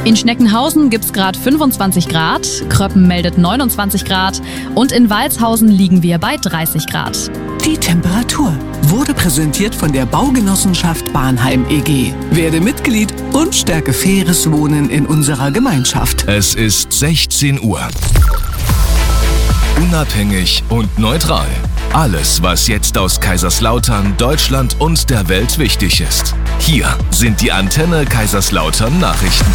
In Schneckenhausen gibt's gerade 25 Grad, Kröppen meldet 29 Grad und in Walshausen liegen wir bei 30 Grad. Die Temperatur wurde präsentiert von der Baugenossenschaft Bahnheim e.G. Werde Mitglied und stärke faires Wohnen in unserer Gemeinschaft. Es ist 16 Uhr. Unabhängig und neutral. Alles, was jetzt aus Kaiserslautern, Deutschland und der Welt wichtig ist. Hier sind die Antenne Kaiserslautern Nachrichten.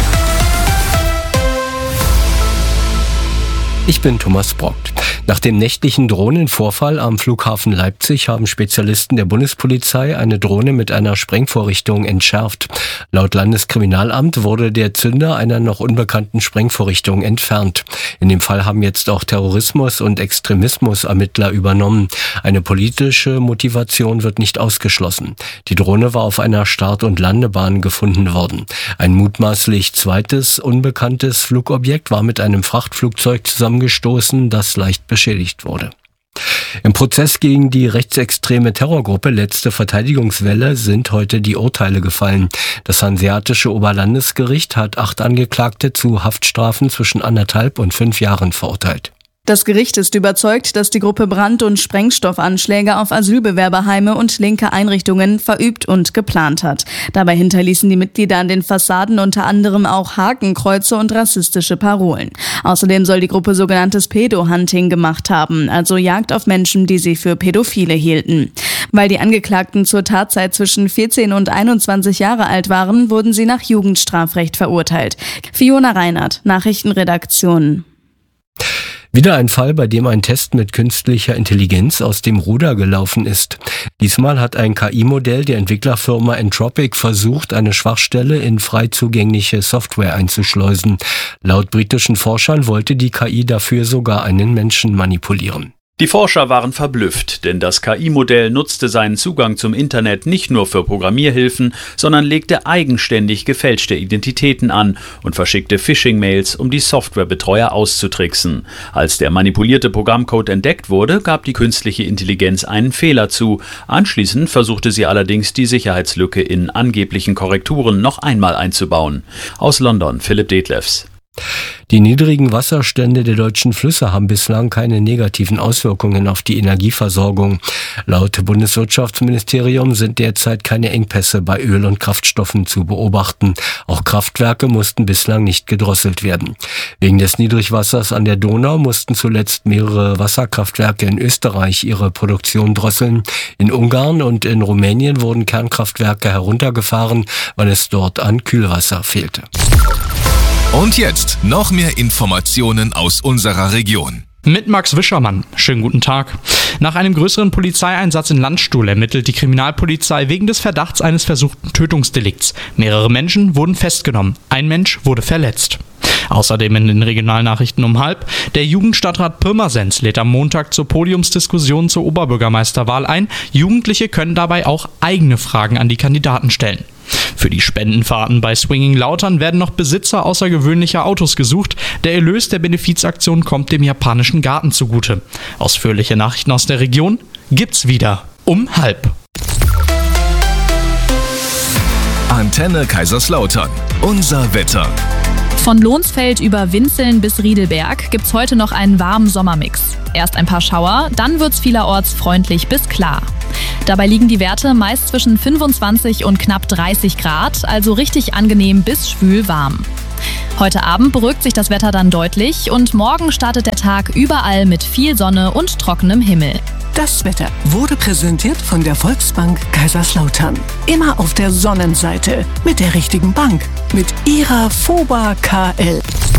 Ich bin Thomas Brockt. Nach dem nächtlichen Drohnenvorfall am Flughafen Leipzig haben Spezialisten der Bundespolizei eine Drohne mit einer Sprengvorrichtung entschärft. Laut Landeskriminalamt wurde der Zünder einer noch unbekannten Sprengvorrichtung entfernt. In dem Fall haben jetzt auch Terrorismus- und Extremismus-Ermittler übernommen. Eine politische Motivation wird nicht ausgeschlossen. Die Drohne war auf einer Start- und Landebahn gefunden worden. Ein mutmaßlich zweites unbekanntes Flugobjekt war mit einem Frachtflugzeug zusammengestoßen, das leicht beschädigt wurde. Im Prozess gegen die rechtsextreme Terrorgruppe Letzte Verteidigungswelle sind heute die Urteile gefallen. Das Hanseatische Oberlandesgericht hat 8 Angeklagte zu Haftstrafen zwischen 1,5 und 5 Jahren verurteilt. Das Gericht ist überzeugt, dass die Gruppe Brand- und Sprengstoffanschläge auf Asylbewerberheime und linke Einrichtungen verübt und geplant hat. Dabei hinterließen die Mitglieder an den Fassaden unter anderem auch Hakenkreuze und rassistische Parolen. Außerdem soll die Gruppe sogenanntes Pedo-Hunting gemacht haben, also Jagd auf Menschen, die sie für Pädophile hielten. Weil die Angeklagten zur Tatzeit zwischen 14 und 21 Jahre alt waren, wurden sie nach Jugendstrafrecht verurteilt. Fiona Reinhardt, Nachrichtenredaktion. Wieder ein Fall, bei dem ein Test mit künstlicher Intelligenz aus dem Ruder gelaufen ist. Diesmal hat ein KI-Modell der Entwicklerfirma Anthropic versucht, eine Schwachstelle in frei zugängliche Software einzuschleusen. Laut britischen Forschern wollte die KI dafür sogar einen Menschen manipulieren. Die Forscher waren verblüfft, denn das KI-Modell nutzte seinen Zugang zum Internet nicht nur für Programmierhilfen, sondern legte eigenständig gefälschte Identitäten an und verschickte Phishing-Mails, um die Softwarebetreuer auszutricksen. Als der manipulierte Programmcode entdeckt wurde, gab die künstliche Intelligenz einen Fehler zu. Anschließend versuchte sie allerdings, die Sicherheitslücke in angeblichen Korrekturen noch einmal einzubauen. Aus London, Philipp Detlefs. Die niedrigen Wasserstände der deutschen Flüsse haben bislang keine negativen Auswirkungen auf die Energieversorgung. Laut Bundeswirtschaftsministerium sind derzeit keine Engpässe bei Öl- und Kraftstoffen zu beobachten. Auch Kraftwerke mussten bislang nicht gedrosselt werden. Wegen des Niedrigwassers an der Donau mussten zuletzt mehrere Wasserkraftwerke in Österreich ihre Produktion drosseln. In Ungarn und in Rumänien wurden Kernkraftwerke heruntergefahren, weil es dort an Kühlwasser fehlte. Und jetzt noch mehr Informationen aus unserer Region. Mit Max Wischermann. Schönen guten Tag. Nach einem größeren Polizeieinsatz in Landstuhl ermittelt die Kriminalpolizei wegen des Verdachts eines versuchten Tötungsdelikts. Mehrere Menschen wurden festgenommen. Ein Mensch wurde verletzt. Außerdem in den Regionalnachrichten um 12:30. Der Jugendstadtrat Pirmasens lädt am Montag zur Podiumsdiskussion zur Oberbürgermeisterwahl ein. Jugendliche können dabei auch eigene Fragen an die Kandidaten stellen. Für die Spendenfahrten bei Swinging Lautern werden noch Besitzer außergewöhnlicher Autos gesucht. Der Erlös der Benefizaktion kommt dem japanischen Garten zugute. Ausführliche Nachrichten aus der Region gibt's wieder um 12:30. Antenne Kaiserslautern. Unser Wetter. Von Lohnsfeld über Winzeln bis Riedelberg gibt's heute noch einen warmen Sommermix. Erst ein paar Schauer, dann wird's vielerorts freundlich bis klar. Dabei liegen die Werte meist zwischen 25 und knapp 30 Grad, also richtig angenehm bis schwül warm. Heute Abend beruhigt sich das Wetter dann deutlich und morgen startet der Tag überall mit viel Sonne und trockenem Himmel. Das Wetter wurde präsentiert von der Volksbank Kaiserslautern. Immer auf der Sonnenseite mit der richtigen Bank, mit ihrer FOBA KL.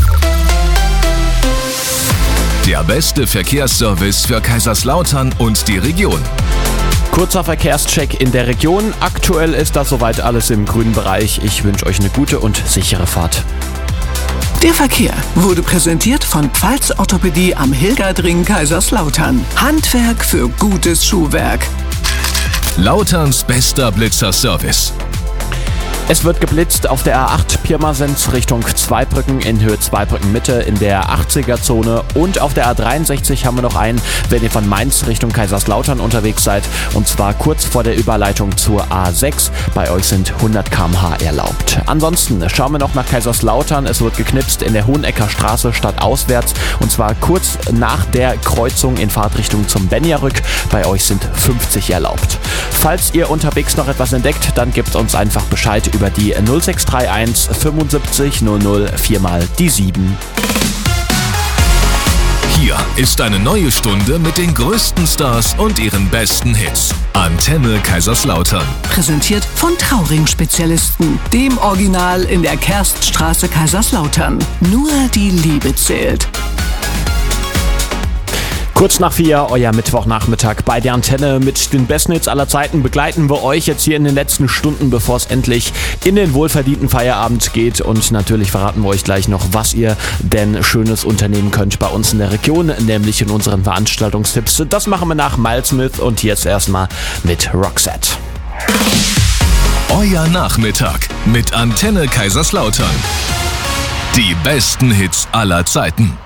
Der beste Verkehrsservice für Kaiserslautern und die Region. Kurzer Verkehrscheck in der Region. Aktuell ist das soweit alles im grünen Bereich. Ich wünsche euch eine gute und sichere Fahrt. Der Verkehr wurde präsentiert von Pfalz Orthopädie am Hilgerdring Kaiserslautern. Handwerk für gutes Schuhwerk. Lauterns bester Blitzerservice. Es wird geblitzt auf der A8 Pirmasens Richtung Zweibrücken in Höhe Zweibrücken Mitte in der 80er-Zone und auf der A63 haben wir noch einen, wenn ihr von Mainz Richtung Kaiserslautern unterwegs seid, und zwar kurz vor der Überleitung zur A6. Bei euch sind 100 km/h erlaubt. Ansonsten schauen wir noch nach Kaiserslautern. Es wird geknipst in der Hohenecker Straße stadtauswärts und zwar kurz nach der Kreuzung in Fahrtrichtung zum Benjarück. Bei euch sind 50 erlaubt. Falls ihr unterwegs noch etwas entdeckt, dann gebt uns einfach Bescheid über die 0631 75 00 4 die 7. Hier ist eine neue Stunde mit den größten Stars und ihren besten Hits. Antenne Kaiserslautern. Präsentiert von Trauring-Spezialisten, dem Original in der Kerststraße Kaiserslautern. Nur die Liebe zählt. Kurz nach 4, euer Mittwochnachmittag bei der Antenne mit den besten Hits aller Zeiten begleiten wir euch jetzt hier in den letzten Stunden, bevor es endlich in den wohlverdienten Feierabend geht. Und natürlich verraten wir euch gleich noch, was ihr denn Schönes unternehmen könnt bei uns in der Region, nämlich in unseren Veranstaltungstipps. Das machen wir nach Miles Smith und jetzt erstmal mit Roxette. Euer Nachmittag mit Antenne Kaiserslautern. Die besten Hits aller Zeiten.